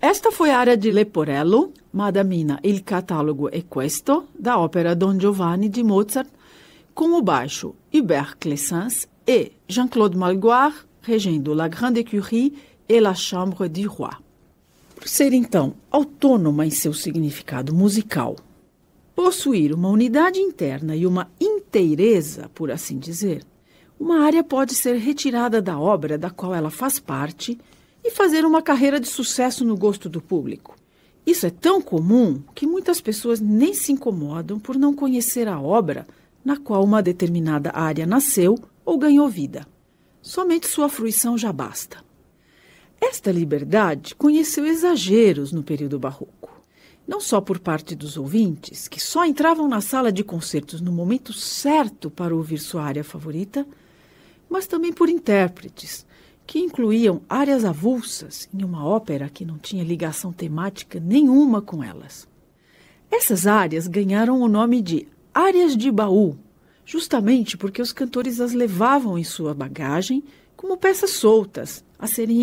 Esta foi a área de Leporello, Madamina, Il catalogo è questo, da ópera Don Giovanni de Mozart, com o baixo Hubert Clessens e Jean-Claude Malgoire, regendo La Grande Écurie e La Chambre du Roi. Por ser, então, autônoma em seu significado musical, possuir uma unidade interna e uma inteireza, por assim dizer, uma área pode ser retirada da obra da qual ela faz parte e fazer uma carreira de sucesso no gosto do público. Isso é tão comum que muitas pessoas nem se incomodam por não conhecer a obra na qual uma determinada área nasceu ou ganhou vida. Somente sua fruição já basta. Esta liberdade conheceu exageros no período barroco. Não só por parte dos ouvintes, que só entravam na sala de concertos no momento certo para ouvir sua área favorita, mas também por intérpretes, que incluíam áreas avulsas em uma ópera que não tinha ligação temática nenhuma com elas. Essas áreas ganharam o nome de áreas de baú, justamente porque os cantores as levavam em sua bagagem como peças soltas, a serem